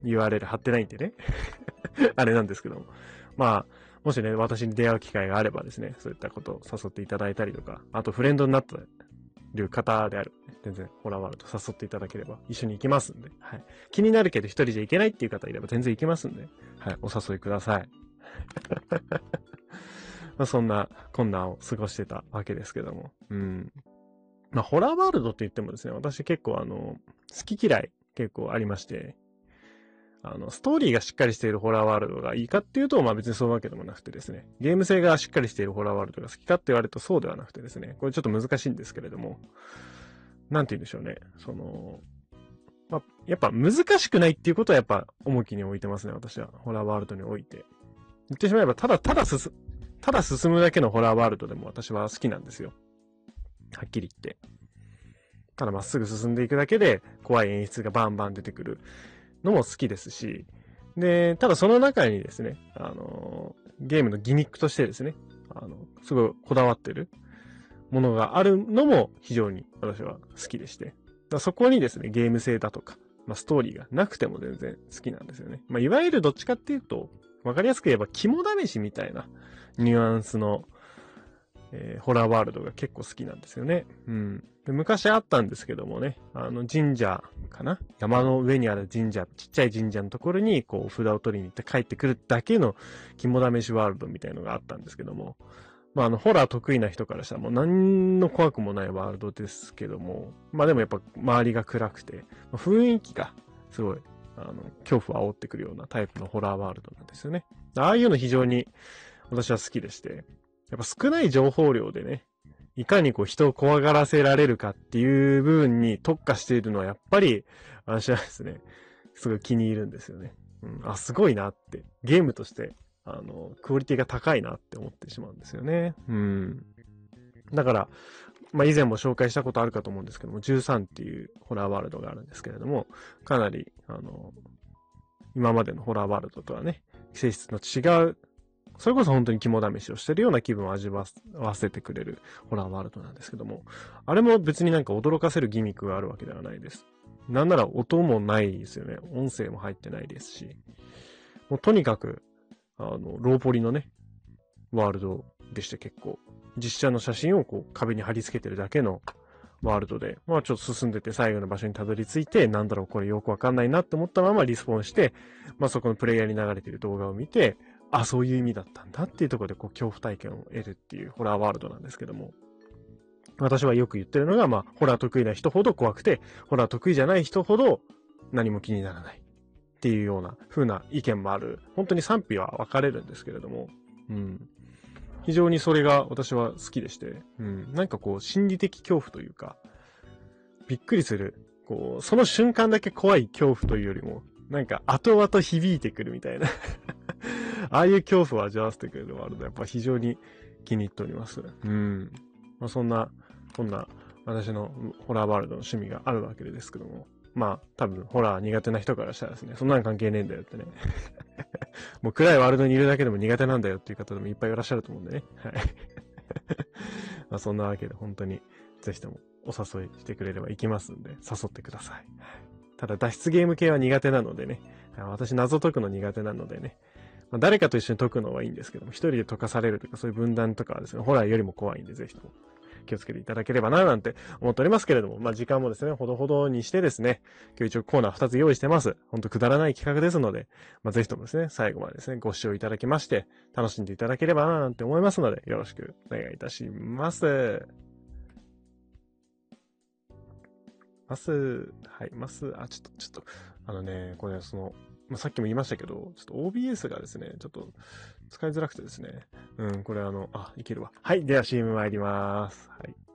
URL 貼ってないんでね。あれなんですけども。まあ、もしね、私に出会う機会があればですね、そういったことを誘っていただいたりとか、あとフレンドになってる方である。全然ホラーワールド誘っていただければ一緒に行きますんで。はい。気になるけど一人じゃ行けないっていう方いれば全然行けますんで。はい。お誘いください。まあそんな困難を過ごしてたわけですけども。うん。まあホラーワールドって言ってもですね、私結構好き嫌い結構ありまして、ストーリーがしっかりしているホラーワールドがいいかっていうと、まあ別にそういうわけでもなくてですね、ゲーム性がしっかりしているホラーワールドが好きかって言われるとそうではなくてですね、これちょっと難しいんですけれども、なんて言うんでしょうね、まあ、やっぱ難しくないっていうことはやっぱ重きに置いてますね、私は。ホラーワールドにおいて。言ってしまえば、ただ進むだけのホラーワールドでも私は好きなんですよ。はっきり言って。ただまっすぐ進んでいくだけで怖い演出がバンバン出てくるのも好きですし、で、ただその中にですね、ゲームのギミックとしてですね、すごいこだわってるものがあるのも非常に私は好きでして、そこにですね、ゲーム性だとか、まあ、ストーリーがなくても全然好きなんですよね。まあ、いわゆるどっちかっていうと、わかりやすく言えば肝試しみたいなニュアンスの、ホラーワールドが結構好きなんですよね。うん。で昔あったんですけどもね、神社かな、山の上にある神社、ちっちゃい神社のところに、こう、札を取りに行って帰ってくるだけの肝試しワールドみたいのがあったんですけども、まあ、ホラー得意な人からしたらもう何の怖くもないワールドですけども、まあでもやっぱ周りが暗くて、雰囲気がすごい、恐怖を煽ってくるようなタイプのホラーワールドなんですよね。ああいうの非常に私は好きでして、やっぱ少ない情報量でね、いかにこう人を怖がらせられるかっていう部分に特化しているのはやっぱり、私はですね、すごい気に入るんですよね。うん、あ、すごいなって。ゲームとして、クオリティが高いなって思ってしまうんですよね。うん。だから、まあ、以前も紹介したことあるかと思うんですけども、13っていうホラーワールドがあるんですけれども、かなり、今までのホラーワールドとはね、性質の違う、それこそ本当に肝試しをしてるような気分を味わわせてくれるホラーワールドなんですけども、あれも別になんか驚かせるギミックがあるわけではないです。なんなら音もないですよね。音声も入ってないですし、もうとにかく、ローポリのね、ワールドでして結構、実写の写真をこう壁に貼り付けてるだけのワールドで、まあちょっと進んでて最後の場所にたどり着いて、なんだろうこれよくわかんないなって思ったままリスポーンして、まあそこのプレイヤーに流れている動画を見て、あ、そういう意味だったんだっていうところでこう恐怖体験を得るっていうホラーワールドなんですけども、私はよく言ってるのが、まあホラー得意な人ほど怖くて、ホラー得意じゃない人ほど何も気にならないっていうような風な意見もある。本当に賛否は分かれるんですけれども、うん。非常にそれが私は好きでして、うん。なんかこう心理的恐怖というか、びっくりする。こう、その瞬間だけ怖い恐怖というよりも、なんか後々響いてくるみたいなああいう恐怖を味わわせてくれるワールド、やっぱ非常に気に入っております。うん。まあ、そんな私のホラーワールドの趣味があるわけですけども、まあ、多分、ホラー苦手な人からしたらですね、そんなの関係ねえんだよってね。もう暗いワールドにいるだけでも苦手なんだよっていう方でもいっぱいいらっしゃると思うんでね。はい。まあそんなわけで本当にぜひともお誘いしてくれれば行きますんで、誘ってください。ただ脱出ゲーム系は苦手なのでね、私謎解くの苦手なのでね、まあ、誰かと一緒に解くのはいいんですけども、一人で解かされるとかそういう分断とかはですね、ホラーよりも怖いんで、ぜひとも気をつけていただければな、なんて思っておりますけれども、まあ時間もですね、ほどほどにしてですね、今日一応コーナー2つ用意してます。ほんとくだらない企画ですので、まあぜひともですね、最後までですね、ご視聴いただきまして、楽しんでいただければな、なんて思いますので、よろしくお願いいたします。はい、ちょっと、これまあ、さっきも言いましたけど、ちょっと OBS がですね、ちょっと使いづらくてですね、これいけるわ。はい、では CM 参ります。はい。